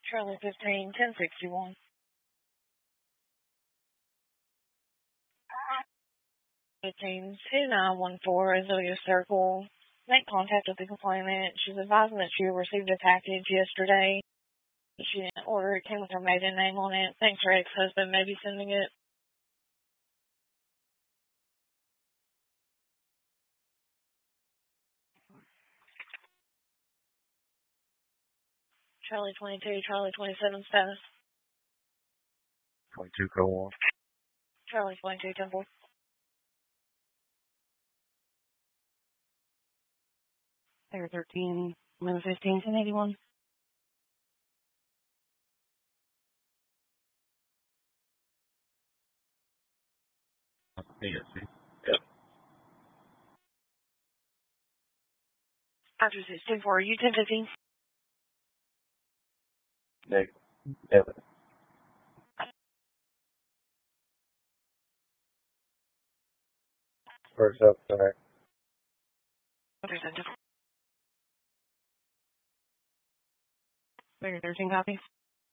Charlie 15, 1061. Fifteen 2914 Azalea Circle. Make contact with the complainant. She's advising that she received a package yesterday. She didn't order it. Came with her maiden name on it. Thinks her ex-husband may be sending it. Charlie 22, Charlie 27 status. 22 go on. Charlie 22 Temple. There 13, 11 15, 1081. Yep. After 64, are you 1015? Negative. Evan. First up, sorry. Representative. 13 copy.